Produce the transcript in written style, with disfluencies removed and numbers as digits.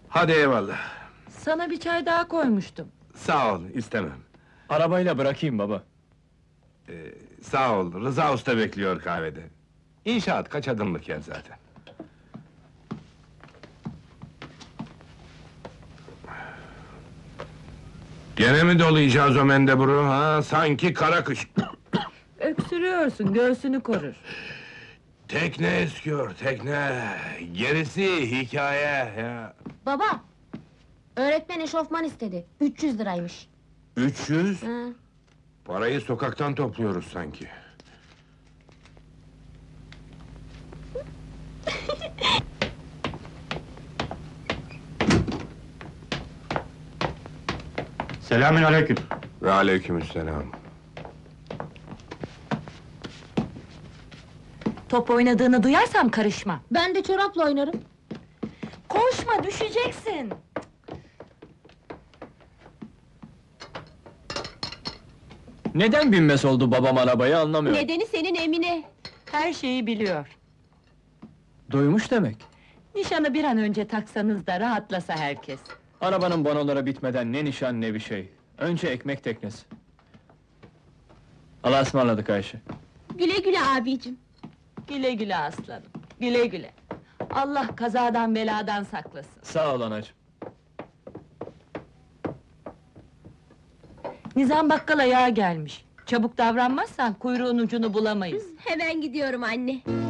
Hadi eyvallah. Sana bir çay daha koymuştum. Sağ ol, istemem. Arabayla bırakayım baba. Sağ ol, Rıza Usta bekliyor kahvede. İnşaat kaç adımlık yer zaten. Gene mi dolayacağız o mendeburu ha? Sanki kara kış. Öksürüyorsun, göğsünü korur. Tekne eskiyor, tekne. Gerisi hikaye ya. Baba! Öğretmen eşofman istedi. 300 liraymış. 300? Ha. Parayı sokaktan topluyoruz sanki. Selamünaleyküm. Ve aleykümselam. Top oynadığını duyarsam karışma. Ben de çorapla oynarım. Koşma, düşeceksin! Neden binmez oldu babam arabaya anlamıyorum. Nedeni senin Emine. Her şeyi biliyor. Duymuş demek. Nişanı bir an önce taksanız da rahatlasa herkes. Arabanın bonoları bitmeden ne nişan ne bir şey. Önce ekmek teknesi. Allah'a ısmarladık Ayşe. Güle güle abicim. Güle güle aslanım, güle güle. Allah kazadan beladan saklasın. Sağ ol anacığım. Nizam bakkala yağ gelmiş. Çabuk davranmazsan kuyruğun ucunu bulamayız. Hemen gidiyorum anne.